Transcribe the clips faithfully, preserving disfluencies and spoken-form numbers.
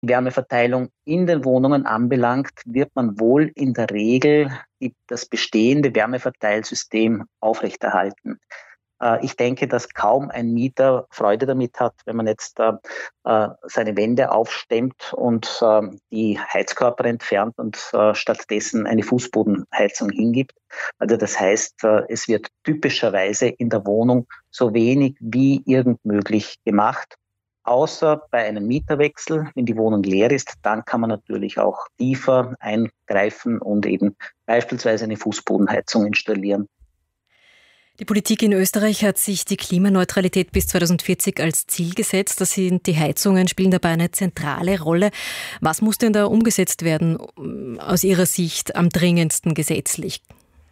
Wärmeverteilung in den Wohnungen anbelangt, wird man wohl in der Regel die, das bestehende Wärmeverteilsystem aufrechterhalten. Äh, ich denke, dass kaum ein Mieter Freude damit hat, wenn man jetzt äh, äh, seine Wände aufstemmt und äh, die Heizkörper entfernt und äh, stattdessen eine Fußbodenheizung hingibt. Also das heißt, äh, es wird typischerweise in der Wohnung so wenig wie irgend möglich gemacht. Außer bei einem Mieterwechsel, wenn die Wohnung leer ist, dann kann man natürlich auch tiefer eingreifen und eben beispielsweise eine Fußbodenheizung installieren. Die Politik in Österreich hat sich die Klimaneutralität bis zweitausendvierzig als Ziel gesetzt. Das sind die Heizungen, spielen dabei eine zentrale Rolle. Was muss denn da umgesetzt werden, aus Ihrer Sicht am dringendsten gesetzlich?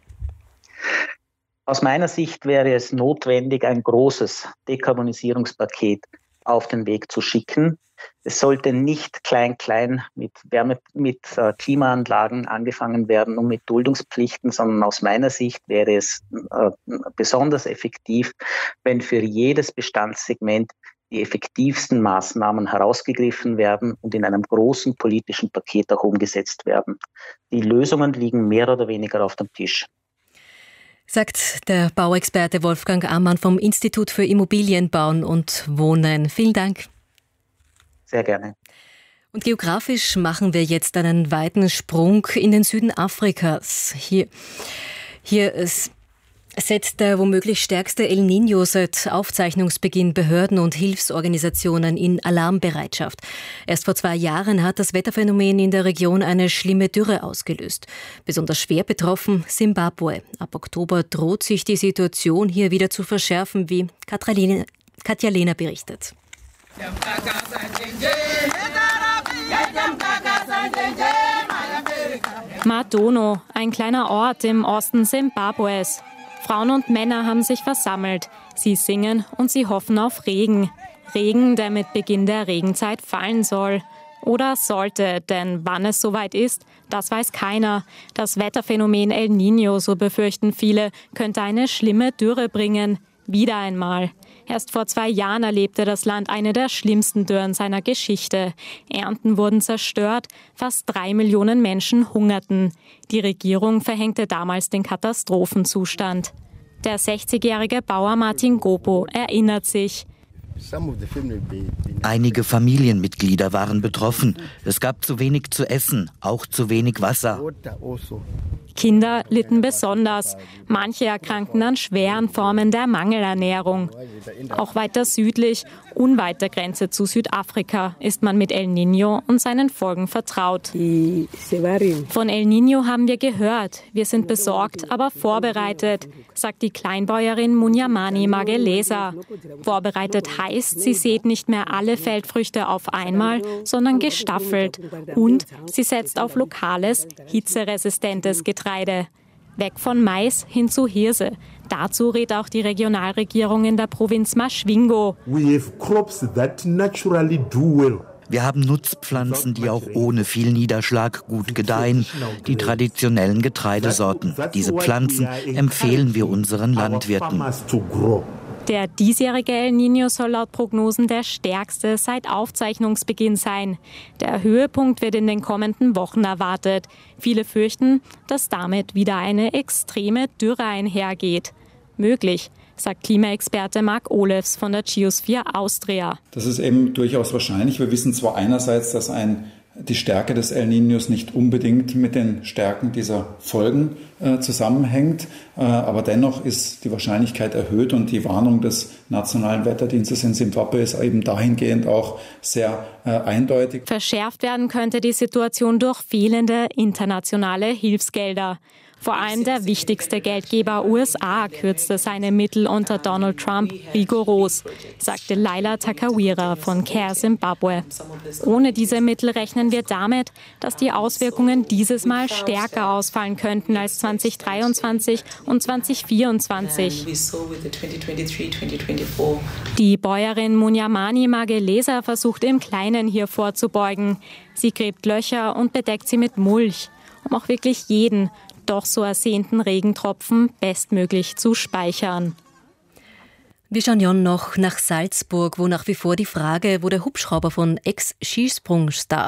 Aus meiner Sicht wäre es notwendig, ein großes Dekarbonisierungspaket auf den Weg zu schicken. Es sollte nicht klein-klein mit Wärme, mit äh, Klimaanlagen angefangen werden und mit Duldungspflichten, sondern aus meiner Sicht wäre es äh, besonders effektiv, wenn für jedes Bestandssegment die effektivsten Maßnahmen herausgegriffen werden und in einem großen politischen Paket auch umgesetzt werden. Die Lösungen liegen mehr oder weniger auf dem Tisch. Sagt der Bauexperte Wolfgang Ammann vom Institut für Immobilienbauen und Wohnen. Vielen Dank. Sehr gerne. Und geografisch machen wir jetzt einen weiten Sprung in den Süden Afrikas. Hier, hier ist setzt der womöglich stärkste El Niño seit Aufzeichnungsbeginn Behörden und Hilfsorganisationen in Alarmbereitschaft. Erst vor zwei Jahren hat das Wetterphänomen in der Region eine schlimme Dürre ausgelöst. Besonders schwer betroffen Simbabwe. Ab Oktober droht sich die Situation hier wieder zu verschärfen, wie Katja Lehner berichtet. Madono, ein kleiner Ort im Osten Simbabwes. Frauen und Männer haben sich versammelt. Sie singen und sie hoffen auf Regen. Regen, der mit Beginn der Regenzeit fallen soll. Oder sollte, denn wann es soweit ist, das weiß keiner. Das Wetterphänomen El Niño, so befürchten viele, könnte eine schlimme Dürre bringen. Wieder einmal. Erst vor zwei Jahren erlebte das Land eine der schlimmsten Dürren seiner Geschichte. Ernten wurden zerstört, fast drei Millionen Menschen hungerten. Die Regierung verhängte damals den Katastrophenzustand. Der sechzigjährige Bauer Martin Gopo erinnert sich. Einige Familienmitglieder waren betroffen. Es gab zu wenig zu essen, auch zu wenig Wasser. Kinder litten besonders. Manche erkrankten an schweren Formen der Mangelernährung. Auch weiter südlich, unweit der Grenze zu Südafrika, ist man mit El Niño und seinen Folgen vertraut. Von El Niño haben wir gehört. Wir sind besorgt, aber vorbereitet, sagt die Kleinbäuerin Munyamani Mageleza. Vorbereitet heißt, sie sät nicht mehr alle Feldfrüchte auf einmal, sondern gestaffelt. Und sie setzt auf lokales, hitzeresistentes Getreide. Weg von Mais hin zu Hirse. Dazu rät auch die Regionalregierung in der Provinz Masvingo. Wir haben Nutzpflanzen, die auch ohne viel Niederschlag gut gedeihen, die traditionellen Getreidesorten. Diese Pflanzen empfehlen wir unseren Landwirten. Der diesjährige El Niño soll laut Prognosen der stärkste seit Aufzeichnungsbeginn sein. Der Höhepunkt wird in den kommenden Wochen erwartet. Viele fürchten, dass damit wieder eine extreme Dürre einhergeht. Möglich, sagt Klimaexperte Marc Olefs von der Geosphere Austria. Das ist eben durchaus wahrscheinlich. Wir wissen zwar einerseits, dass ein, die Stärke des El Niños nicht unbedingt mit den Stärken dieser Folgen äh, zusammenhängt, äh, aber dennoch ist die Wahrscheinlichkeit erhöht und die Warnung des Nationalen Wetterdienstes in Simbabwe ist eben dahingehend auch sehr äh, eindeutig. Verschärft werden könnte die Situation durch fehlende internationale Hilfsgelder. Vor allem der wichtigste Geldgeber U S A kürzte seine Mittel unter Donald Trump rigoros, sagte Laila Takawira von Care Zimbabwe. Ohne diese Mittel rechnen wir damit, dass die Auswirkungen dieses Mal stärker ausfallen könnten als zweitausenddreiundzwanzig und zweitausendvierundzwanzig. Die Bäuerin Munyamani Mageleza versucht im Kleinen hier vorzubeugen. Sie gräbt Löcher und bedeckt sie mit Mulch, um auch wirklich jeden, doch so ersehnten Regentropfen bestmöglich zu speichern. Wir schauen ja noch nach Salzburg, wo nach wie vor die Frage, wo der Hubschrauber von Ex-Skisprungstar